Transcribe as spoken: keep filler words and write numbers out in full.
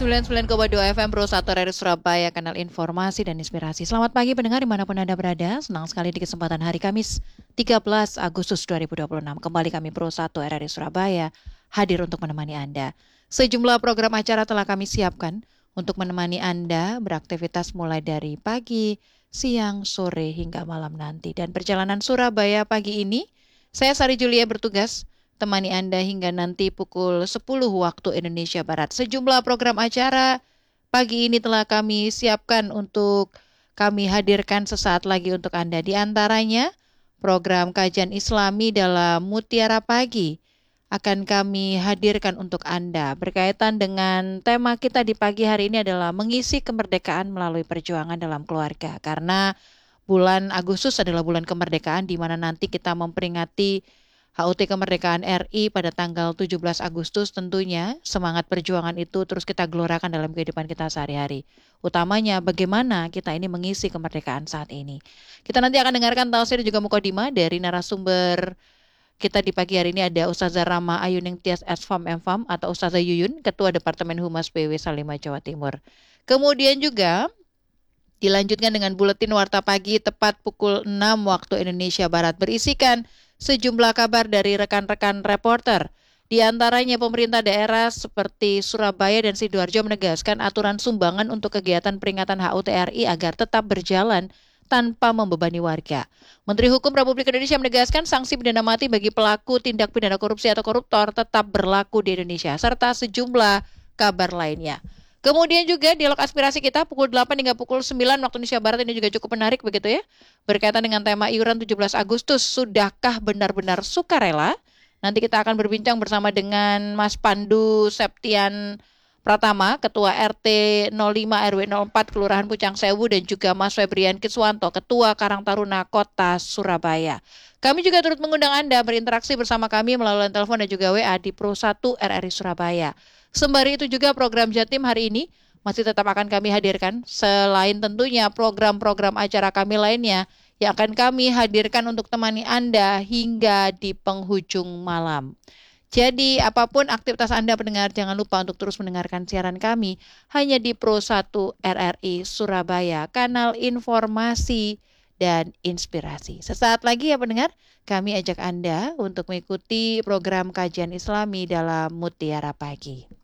sembilan puluh sembilan koma dua F M Pro satu R R I Surabaya, kanal informasi dan inspirasi. Selamat pagi pendengar dimanapun Anda berada. Senang sekali di kesempatan hari Kamis tiga belas Agustus dua ribu dua puluh enam. Kembali kami Pro satu R R I Surabaya hadir untuk menemani Anda. Sejumlah program acara telah kami siapkan untuk menemani Anda beraktivitas mulai dari pagi, siang, sore hingga malam nanti. Dan perjalanan Surabaya pagi ini, saya Sari Julia bertugas temani Anda hingga nanti pukul sepuluh waktu Indonesia Barat. Sejumlah program acara pagi ini telah kami siapkan untuk kami hadirkan sesaat lagi untuk Anda. Di antaranya program kajian Islami dalam Mutiara Pagi akan kami hadirkan untuk Anda. Berkaitan dengan tema kita di pagi hari ini adalah mengisi kemerdekaan melalui perjuangan dalam keluarga. Karena bulan Agustus adalah bulan kemerdekaan di mana nanti kita memperingati H U T kemerdekaan R I pada tanggal tujuh belas Agustus. Tentunya semangat perjuangan itu terus kita gelorakan dalam kehidupan kita sehari-hari. Utamanya bagaimana kita ini mengisi kemerdekaan saat ini. Kita nanti akan dengarkan tausiah dan juga mukadimah dari narasumber kita di pagi hari ini. Ada Ustazah Rama Ayuning Tias S F A M M F A M atau Ustazah Yuyun, Ketua Departemen Humas P W Salimah Jawa Timur. Kemudian juga dilanjutkan dengan buletin warta pagi tepat pukul enam waktu Indonesia Barat, berisikan sejumlah kabar dari rekan-rekan reporter. Di antaranya pemerintah daerah seperti Surabaya dan Sidoarjo menegaskan aturan sumbangan untuk kegiatan peringatan H U T R I agar tetap berjalan tanpa membebani warga. Menteri Hukum Republik Indonesia menegaskan sanksi pidana mati bagi pelaku tindak pidana korupsi atau koruptor tetap berlaku di Indonesia, serta sejumlah kabar lainnya. Kemudian juga dialog aspirasi kita pukul delapan hingga pukul sembilan waktu Indonesia Barat ini juga cukup menarik begitu ya. Berkaitan dengan tema iuran tujuh belas Agustus, sudahkah benar-benar sukarela? Nanti kita akan berbincang bersama dengan Mas Pandu Septian Pratama, Ketua R T nol lima R W nol empat Kelurahan Pucang Sewu, dan juga Mas Febrian Kiswanto, Ketua Karang Taruna Kota Surabaya. Kami juga turut mengundang Anda berinteraksi bersama kami melalui telepon dan juga W A di Pro satu R R I Surabaya. Sembari itu juga program Jatim hari ini masih tetap akan kami hadirkan, selain tentunya program-program acara kami lainnya yang akan kami hadirkan untuk temani Anda hingga di penghujung malam. Jadi apapun aktivitas Anda pendengar, jangan lupa untuk terus mendengarkan siaran kami hanya di Pro satu R R I Surabaya, kanal informasi dan inspirasi. Sesaat lagi ya pendengar, kami ajak Anda untuk mengikuti program kajian Islami dalam Mutiara Pagi.